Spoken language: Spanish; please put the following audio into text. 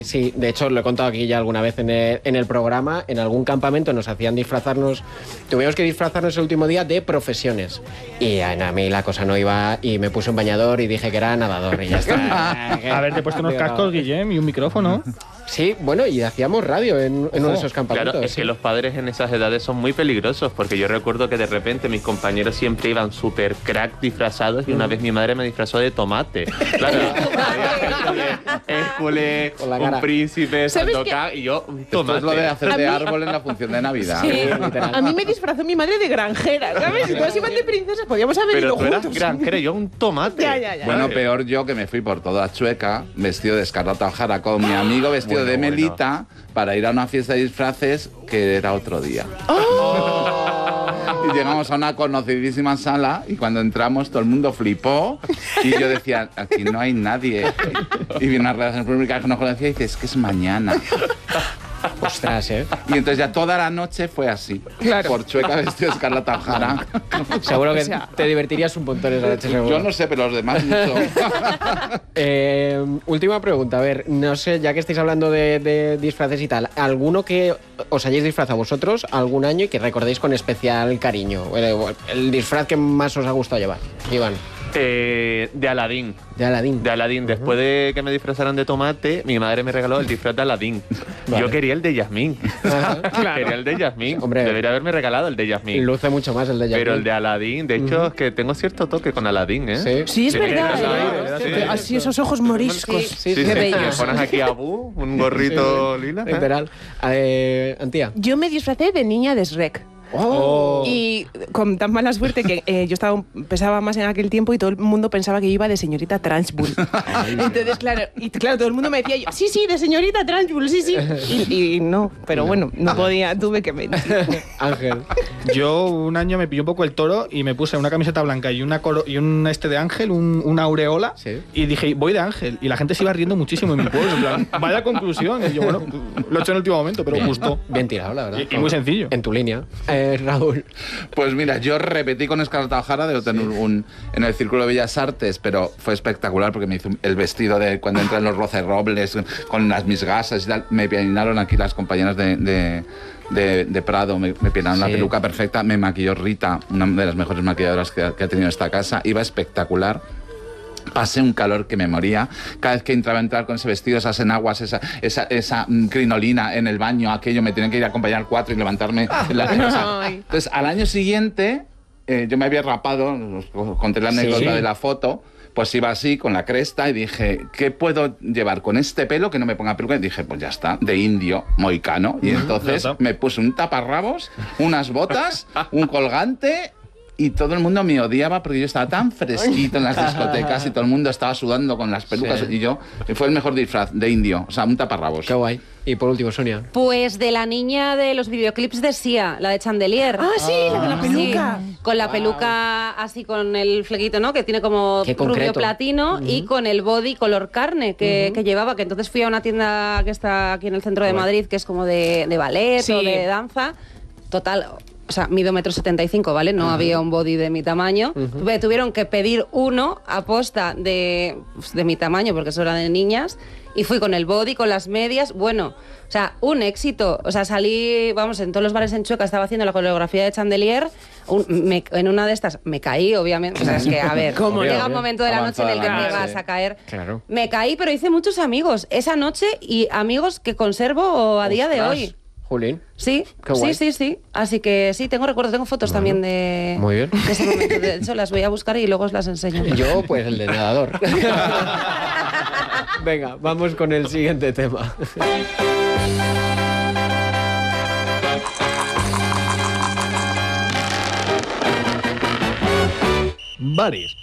Sí, de hecho lo he contado aquí ya alguna vez en el programa. En algún campamento nos hacían disfrazarnos, tuvimos que disfrazarnos el último día de profesiones. Y a mí la cosa no iba y me puse un bañador y dije que era nadador y ya está. A ver, te he puesto unos cascos, Guillem, y un micrófono. Sí, bueno, y hacíamos radio en uno de esos campamentos. Claro, es que los padres en esas edades son muy peligrosos, porque yo recuerdo que de repente mis compañeros siempre iban súper crack disfrazados y una vez mi madre me disfrazó de tomate. Claro, Hércules, un príncipe, Sandokan y yo un tomate. Esto es lo de hacer de árbol en la función de Navidad. Sí. A mí me disfrazó mi madre de granjera, ¿sabes? Si todos iban de princesas, podíamos haber ido juntos. Pero tú eras granjera y yo un tomate. Ya. Bueno, peor yo, que me fui por toda Chueca vestido de Escarlata O'Hara con mi amigo vestido de Melita para ir a una fiesta de disfraces que era otro día. Y llegamos a una conocidísima sala y cuando entramos todo el mundo flipó y yo decía, aquí no hay nadie. Y vi una redacción pública que no conocía y dice, es que es mañana. Ostras, ¿eh? Y entonces ya toda la noche fue así. Claro. Por Chueca vestido de Escarlata O'Hara. Seguro que te divertirías un montón esa noche, seguro. Yo no sé, pero los demás mucho. Última pregunta, a ver, no sé, ya que estáis hablando de disfraces y tal, ¿alguno que os hayáis disfrazado vosotros algún año y que recordéis con especial cariño? El disfraz que más os ha gustado llevar, Iván. De Aladín. De Aladín. De Aladín. Después de que me disfrazaran de tomate, mi madre me regaló el disfraz de Aladín. Vale. Yo quería el de Yasmín. Claro. Quería el de Yasmín. Hombre, debería haberme regalado el de Yasmín. Luce mucho más el de Yasmín. Pero el de Aladín, de hecho, es que tengo cierto toque con Aladín, ¿eh? Sí, es verdad. Sí. Así esos ojos moriscos. Sí, Qué bellos. Me pones aquí a Abu, un gorrito lila. Literal. Antía. Yo me disfracé de niña de Shrek. Oh. Y con tan mala suerte que yo pesaba más en aquel tiempo y todo el mundo pensaba que yo iba de señorita Trunchbull. Entonces, claro, todo el mundo me decía yo, sí, de señorita Trunchbull, sí. Y no, pero bueno, no podía, tuve que mentir. Ángel. Yo un año me pilló un poco el toro y me puse una camiseta blanca y un de ángel, una aureola, sí. Y dije, voy de ángel. Y la gente se iba riendo muchísimo en mi pueblo. En plan, vaya conclusión. Y yo, bueno, lo he hecho en el último momento, pero gustó. Bien tirado, la verdad. Y muy sencillo. En tu línea. Raúl. Pues mira, yo repetí con Escarlata O'Hara de tener en el Círculo de Bellas Artes, pero fue espectacular porque me hizo el vestido de cuando entran los rocerrobles con mis gasas y tal. Me peinaron aquí las compañeras de Prado, me peinaron la peluca perfecta, me maquilló Rita, una de las mejores maquilladoras que ha tenido esta casa, iba espectacular. Pasé un calor que me moría. Cada vez que entraba a entrar con ese vestido, esas enaguas, esa crinolina en el baño, aquello, me tenían que ir a acompañar 4 y levantarme. Entonces, al año siguiente, yo me había rapado, os conté la anécdota de la foto, pues iba así, con la cresta, y dije, ¿qué puedo llevar con este pelo que no me ponga peluca? Y dije, pues ya está, de indio, mohicano. Y entonces me puse un taparrabos, unas botas, un colgante. Y todo el mundo me odiaba porque yo estaba tan fresquito en las discotecas y todo el mundo estaba sudando con las pelucas. Y yo, fue el mejor disfraz de indio, o sea, un taparrabos. Qué guay. Y por último, Sonia. Pues de la niña de los videoclips de Sia, la de Chandelier. Ah, sí, la de la peluca. Sí, con la peluca así con el flequito, ¿no? Que tiene como rubio platino y con el body color carne que llevaba. Que entonces fui a una tienda que está aquí en el centro de Madrid, que es como de ballet o de danza. Total... O sea, mido 1,75 m, ¿vale? No había un body de mi tamaño. Me tuvieron que pedir uno a posta de mi tamaño, porque eso era de niñas. Y fui con el body, con las medias. Bueno, o sea, un éxito. O sea, salí, vamos, en todos los bares en Chueca, estaba haciendo la coreografía de Chandelier. En una de estas me caí, obviamente. O sea, es que, a ver, llega un momento de la noche en el que te vas a caer. Claro. Me caí, pero hice muchos amigos esa noche y amigos que conservo a día de hoy. Jolín. Sí, sí. Así que sí, tengo recuerdos, tengo fotos también de ese momento. De hecho, las voy a buscar y luego os las enseño. Yo, pues, el de nadador. Venga, vamos con el siguiente tema. Bares.